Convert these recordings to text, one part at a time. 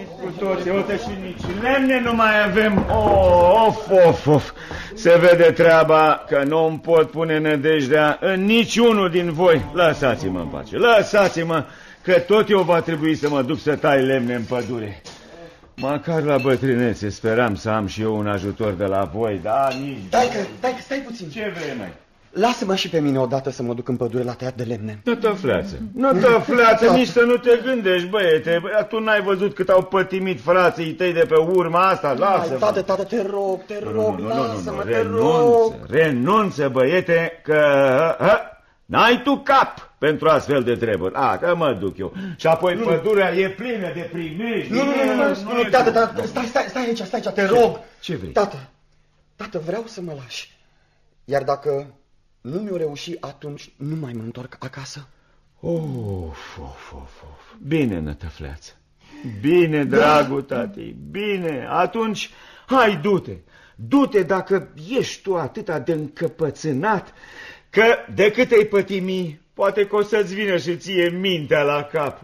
cu toții, uite și nici lemne nu mai avem. Of. Se vede treaba că nu-mi pot pune nădejdea în niciunul din voi. Lăsați-mă în pace, lăsați-mă, că tot eu va trebui să mă duc să tai lemne în pădure. Măcar la bătrânețe speram să am și eu un ajutor de la voi, dar nici... Stai puțin. Ce vrei, mai? Lasă-mă și pe mine odată să mă duc în pădure la tăiat de lemne. Nătăfleață, nici să nu te gândești, băiete. Tu n-ai văzut cât au pătimit frații tăi de pe urma asta? Lasă-mă. Tată, te rog, lasă-mă, te rog. Renunță, băiete, că n-ai tu cap pentru astfel de treburi. Că mă duc eu. Și apoi pădurea e plină de primejdi. Nu, tată, stai aici, te rog. Ce vrei? Tată, vreau să mă lași. Iar dacă nu mi-o reuși, atunci nu mai mă întorc acasă. Bine, nătăfleață. Bine, dragul tati, bine. Atunci, hai, du-te. Du-te dacă ești tu atâta de încăpățânat, că de cât ai pătimi, poate că o să-ți vină și ție mintea la cap.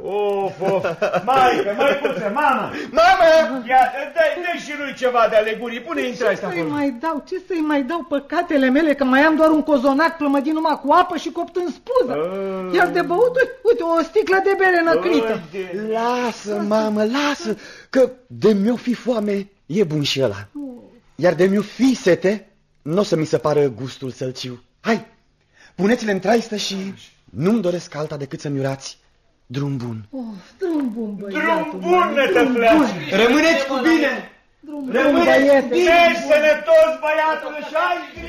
Maică, mamă! Ia, dă și lui ceva de alegurii, pune intra asta acolo. Ce să-i mai dau păcatele mele, că mai am doar un cozonac plămădit numai cu apă și copt în spuză. Iar de băut, uite, o sticlă de bere năcrită. Lasă, mamă, lasă, că de mi-o fi foame, e bun și ăla. Iar de mi-o fi sete, n-o să mi se pară gustul sălciu. Hai, puneți-le în traistă și nu-mi doresc alta decât să-mi urați drum bun. Drum bun, băiatul. Drum bun, nătăfleață. Rămâneți cu bine. Drum bun, băiete. Ești sănătos, băiatul, și ai